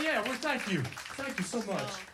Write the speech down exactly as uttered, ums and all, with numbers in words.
yeah, well, thank you. Thank you so much.